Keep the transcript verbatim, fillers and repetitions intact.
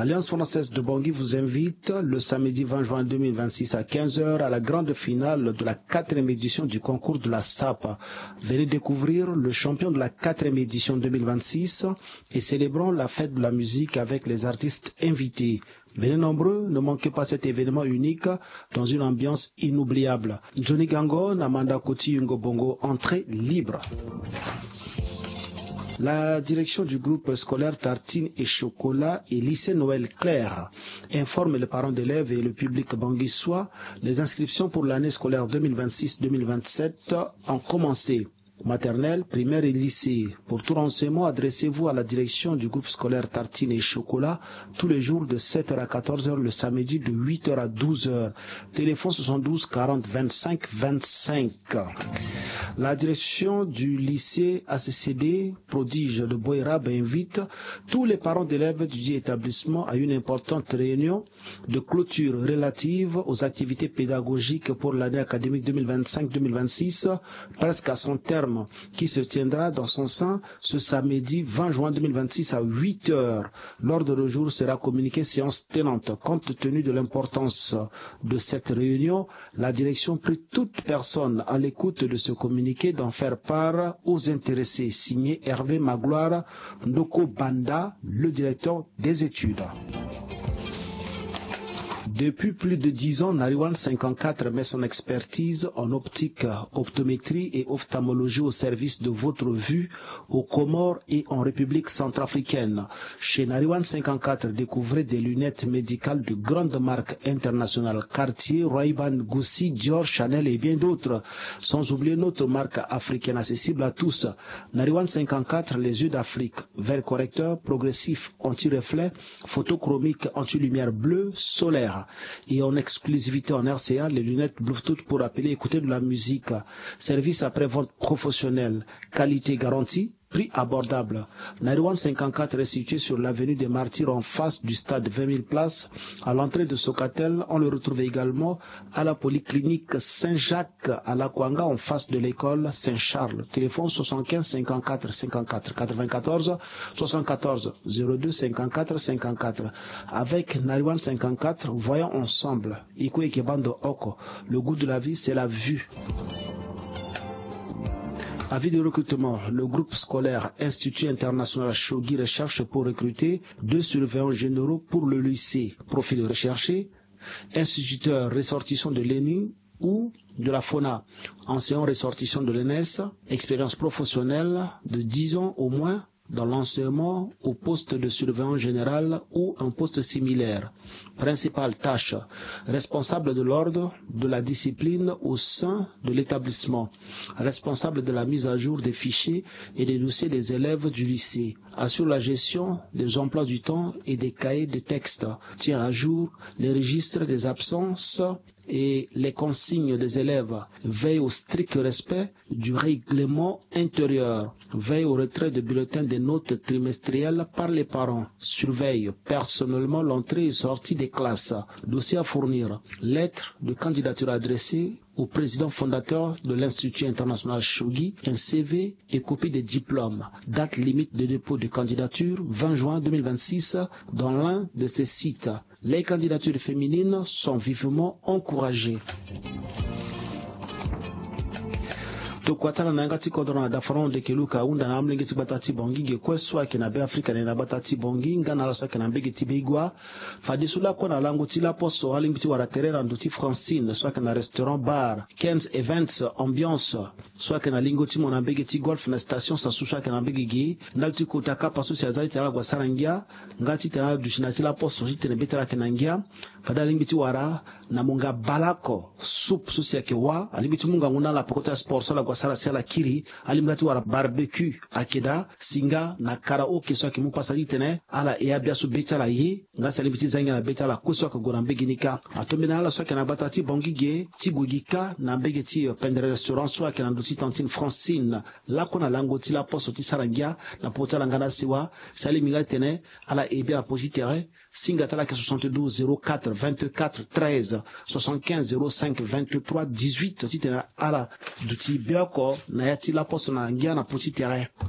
L'Alliance française de Bangui vous invite le samedi vingt juin deux mille vingt-six à quinze heures à la grande finale de la quatrième édition du concours de la S A P. Venez découvrir le champion de la quatrième édition deux mille vingt-six et célébrons la fête de la musique avec les artistes invités. Venez nombreux, ne manquez pas cet événement unique dans une ambiance inoubliable. Johnny Gango, Namanda Koti Yungo Bongo, entrée libre. La direction du groupe scolaire Tartine et Chocolat et lycée Noël Claire informe les parents d'élèves et le public banguissois. Les inscriptions pour l'année scolaire deux mille vingt-six deux mille vingt-sept ont commencé. Maternelle, primaire et lycée. Pour tout renseignement, adressez-vous à la direction du groupe scolaire Tartine et Chocolat tous les jours de sept heures à quatorze heures, le samedi de huit heures à douze heures. Téléphone soixante-douze quarante vingt-cinq vingt-cinq. La direction du lycée A C C D Prodige de Boirab invite tous les parents d'élèves du dit établissement à une importante réunion de clôture relative aux activités pédagogiques pour l'année académique deux mille vingt-cinq deux mille vingt-six, presque à son terme, qui se tiendra dans son sein ce samedi vingt juin deux mille vingt-six à huit heures. L'ordre du jour sera communiqué séance tenante. Compte tenu de l'importance de cette réunion, la direction prie toute personne à l'écoute de ce communiqué d'en faire part aux intéressés. Signé Hervé Magloire Ndoko Banda, le directeur des études. Depuis plus de dix ans, Nariwan cinquante-quatre met son expertise en optique, optométrie et ophtalmologie au service de votre vue aux Comores et en République centrafricaine. Chez Nariwan cinquante-quatre, découvrez des lunettes médicales de grandes marques internationales, Cartier, Ray-Ban, Gucci, Dior, Chanel et bien d'autres. Sans oublier notre marque africaine accessible à tous. Nariwan cinquante-quatre, les yeux d'Afrique, verre correcteur, progressif, anti-reflet, photochromique, anti-lumière bleue, solaire. Et en exclusivité en R C A, les lunettes Bluetooth pour appeler et écouter de la musique. Service après-vente professionnel, qualité garantie, prix abordable. Nariwan cinquante-quatre est situé sur l'avenue des Martyrs en face du stade vingt mille places. À l'entrée de Socatel, on le retrouve également à la polyclinique Saint-Jacques, à la Kwanga en face de l'école Saint-Charles. Téléphone soixante-quinze cinquante-quatre cinquante-quatre quatre-vingt-quatorze soixante-quatorze zéro deux cinquante-quatre cinquante-quatre. Avec Nariwan cinquante-quatre, voyons ensemble. Iko Ekebando Oko. Le goût de la vie, c'est la vue. Avis de recrutement, le groupe scolaire Institut International Shogi recherche pour recruter deux surveillants généraux pour le lycée. Profil recherché, instituteur ressortissant de l'E N I ou de la FONA, enseignant ressortissant de l'E N E S, expérience professionnelle de dix ans au moins dans l'enseignement au poste de surveillant général ou un poste similaire. Principale tâche, responsable de l'ordre, de la discipline au sein de l'établissement, responsable de la mise à jour des fichiers et des dossiers des élèves du lycée, assure la gestion des emplois du temps et des cahiers de texte, tient à jour les registres des absences et les consignes des élèves, veille au strict respect du règlement intérieur, veille au retrait de bulletins des notes trimestrielles par les parents, surveille personnellement l'entrée et sortie des classes, dossier à fournir, lettre de candidature adressée au président fondateur de l'Institut International Shogi, un C V et copie des diplômes. Date limite de dépôt de candidature vingt juin deux mille vingt-six dans l'un de ces sites. Les candidatures féminines sont vivement encouragées. Tokwatana na ngati kodona da faron de keluka unda na amlenge tibatati bongi ge kweswa kina be Afrika na batati bongi ngana la so kina bege tibegwa fadisula ko na lango tila poso alingiti waraterera nduti Francine so kina restaurant bar Ken's Events ambiance so kina lingoti mona bege ti golf na station sa susha kina bege ge ndalti kutaka paso sia zali tala gwa sarangia ngati tala dushina tila poso jitene betala kina ngia fadalingiti wara na munga balako soup susia ke wa alingiti munga nguna la pokota sport so la sala sala kiri alimgati wara barbecue akeda singa na karaoke so ki mupasa litene ala e abia su beta la ye ngasa libiti zanga na beta la kuso ka gora mbeginika atombe na ala so kana batati bongige tibugika na mbegeti pendre restaurant so kana nduti tantine Francine la kona langoti la poso ti sarangia na pota langana siwa sali mingatene ala e bien positere singa tala ke soixante-douze zéro quatre vingt-quatre treize soixante-quinze zéro cinq vingt-trois dix-huit titena ala duti biako na yati la poso na ngia na petit terrain.